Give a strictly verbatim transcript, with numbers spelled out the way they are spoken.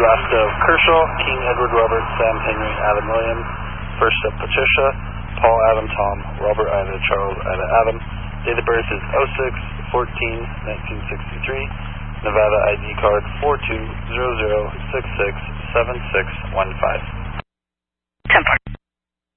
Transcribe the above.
last of Kershaw, King, Edward, Robert, Sam, Henry, Adam, William. First of Patricia, Paul, Adam, Tom, Robert, Ida, Charles, Ida, Adam. Date of birth is oh six fourteen nineteen sixty-three. Nevada I D card four two zero zero six six seven six one five.